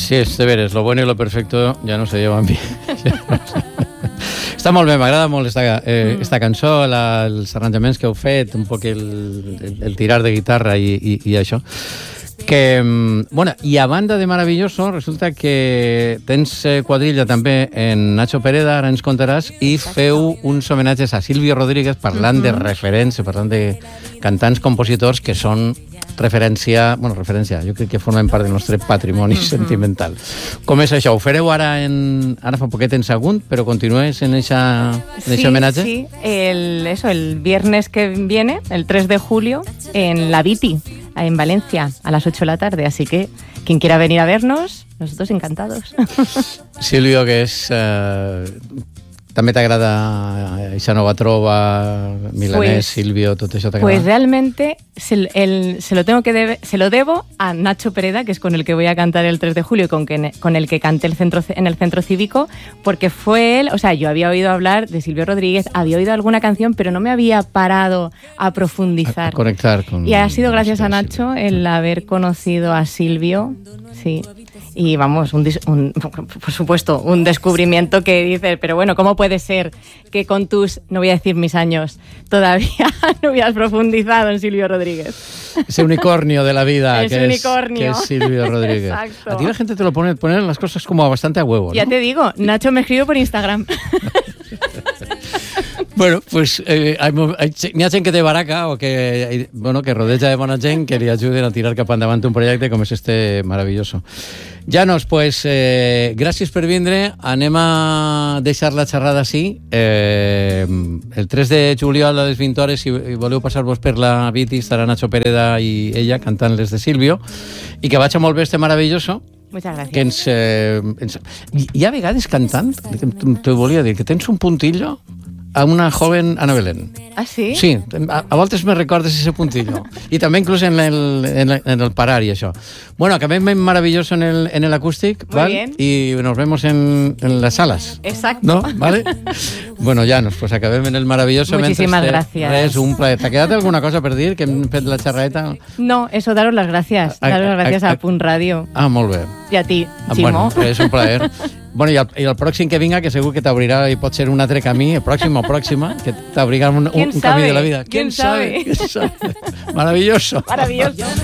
Sí, és de veres, lo bueno y lo perfecto ja no se llevan bien. Està molt bé, m'agrada molt esta cançó, els arranjaments que heu fet, un poc el tirar de guitarra i això. Que, bueno, i a banda de maravilloso, resulta que tens quadrilla també en Nacho Pereda, ara ens contaràs, i feu uns homenatges a Silvio Rodríguez parlant de referència, parlant de cantants, compositors que són referència, jo crec que formen part del nostre patrimoni sentimental. Com és això? Ho fareu ara fa poquet en Sagunt, però continues en ese homenatge? Sí, el viernes que viene, el 3 de julio, en la Viti, en Valencia, a las 8 de la tarde. Así que quien quiera venir a vernos, nosotros encantados. Silvio, que és... també t'agrada esa nova trova, Milanés, Silvio, tot això t'agrada? Pues realmente se lo debo a Nacho Pereda, que es con el que voy a cantar el 3 de julio y con el que canté en el Centro Cívico, porque fue él, o sea, yo había oído hablar de Silvio Rodríguez, había oído alguna canción, pero no me había parado a profundizar. A conectar con... Y ha sido gracias a Nacho el haber conocido a Silvio, sí. Y vamos, por supuesto, un descubrimiento que dices, pero bueno, ¿cómo puede ser que con tus, no voy a decir mis años, todavía no hubieras profundizado en Silvio Rodríguez? Ese unicornio de la vida que es Silvio Rodríguez. Exacto. A ti la gente te lo pone las cosas como bastante a huevo, ¿no? Ya te digo, Nacho me escribe por Instagram. Bueno, pues n'hi ha gent que té baraca o que rodeja de bona gent que li ajuden a tirar cap endavant un projecte com és este maravilloso. Janos, pues gràcies per vindre. Anem a deixar la xerrada així. El 3 de juliol a les 20 hores, si voleu passar-vos per la Viti, estarà Nacho Pereda i ella cantant les de Silvio. I que vagi molt bé este maravilloso. Muchas gracias. Que hi ha vegades cantant, te volia dir, que tens un puntillo a una joven Ana Belén. ¿Ah, sí? Sí, a voltes me recordes ese puntillo. I també inclús en el parar i això. Bueno, acabem maravilloso en el acústic, ¿vale? Bien. Y nos vemos en las salas. Exacto. ¿No? ¿Vale? Bueno, Janos, pues acabem en el maravilloso. Muchísimas gracias. Es un plaer. ¿T'ha quedat alguna cosa per dir que hem fet la xerradeta? No, eso, daros las gracias. Daros las gracias a Punt Radio. Ah, molt bé. I a ti, Ximo. Bueno, és un plaer. Bueno, i el pròxim que vinga, que segur que t'obrirà, i pot ser un altre camí, el pròxim o pròxima, que t'obrirà un camí de la vida. ¿Quién sabe? Maravilloso. Maravilloso.